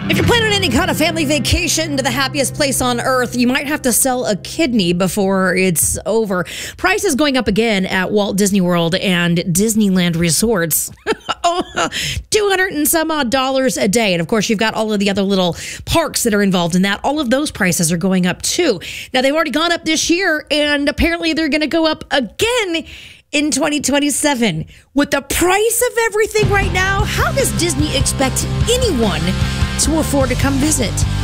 If you're planning any kind of family vacation to the happiest place on earth, you might have to sell a kidney before it's over. Prices going up again at Walt Disney World and Disneyland resorts. $200 and some odd a day. And of course, you've got all of the other little parks that are involved in that. All of those prices are going up too. Now, they've already gone up this year, and apparently they're going to go up again in 2027. With the price of everything right now, how does Disney expect anyone to afford to come visit?